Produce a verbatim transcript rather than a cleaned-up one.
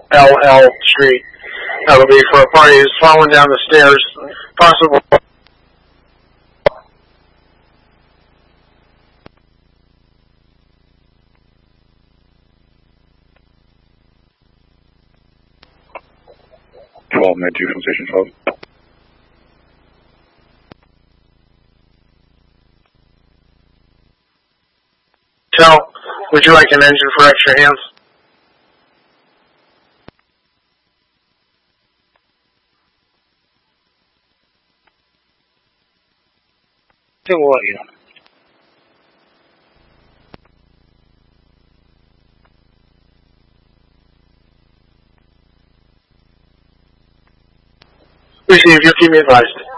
L L Street. That'll be for a party who's falling down the stairs, possible. twelve, med two from station twelve. Tell, would you like an engine for extra hands? Then we'll let you know. Receive, you keep me advised.